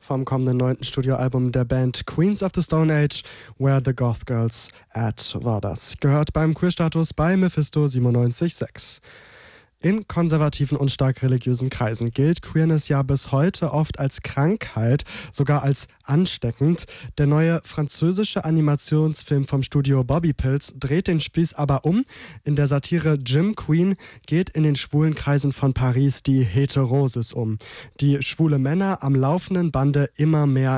vom kommenden 9. Studioalbum der Band Queens of the Stone Age, Where the Goth Girls At war das. Gehört beim Queerstatus bei Mephisto 97.6. In konservativen und stark religiösen Kreisen gilt Queerness ja bis heute oft als Krankheit, sogar als ansteckend. Der neue französische Animationsfilm vom Studio Bobby Pills dreht den Spieß aber um. In der Satire Gym Queen geht in den schwulen Kreisen von Paris die Heterosis um. Die schwule Männer am laufenden Bande immer mehr